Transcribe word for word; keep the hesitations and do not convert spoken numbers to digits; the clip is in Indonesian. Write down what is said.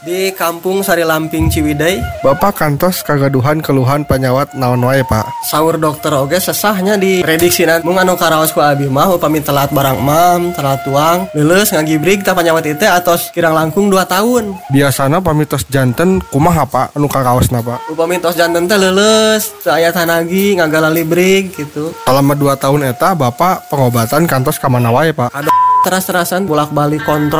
Di Kampung Sari Lamping Ciwidey, Bapak kantos kagaduhan keluhan panyawat naon wae Pak? saur dokter oge sesahnya di prediksinan mung anu karaos ku abi mah upami telat barang mam, telat tuang, leuleus ngagibrig tah panyawat ieu teh atos kirang langkung dua tahun. Biasana pamitos janten kumaha Pak anu karaosna Pak? Upami tos janten teh leuleus, teu aya tanagi, ngagalali brig gitu. Selama dua tahun eta Bapak pengobatan kantos ka mana wae Pak? Teras-terasan bolak-balik kontrol